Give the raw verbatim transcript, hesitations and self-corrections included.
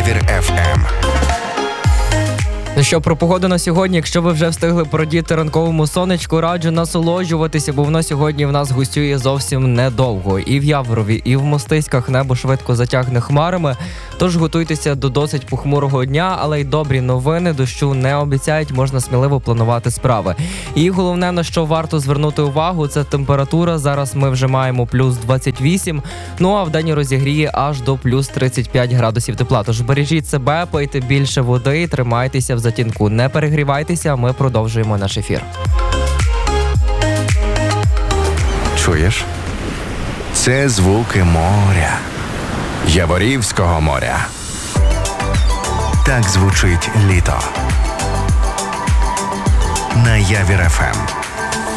Явір еф ем. Ну що, про погоду на сьогодні, якщо ви вже встигли порадіти ранковому сонечку, раджу насолоджуватися, бо воно сьогодні в нас гостює зовсім недовго. І в Яворові, і в Мостиськах небо швидко затягне хмарами, тож готуйтеся до досить похмурого дня, але й добрі новини, дощу не обіцяють, можна сміливо планувати справи. І головне, на що варто звернути увагу, це температура. Зараз ми вже маємо плюс двадцять вісім, ну а вдень розігріє аж до плюс тридцять п'ять градусів тепла. Тож бережіть себе, пийте більше води і тримайтеся в затінку. Не перегрівайтеся, ми продовжуємо наш ефір. Чуєш? Це звуки моря. Яворівського моря. Так звучить літо. На Явір еф ем.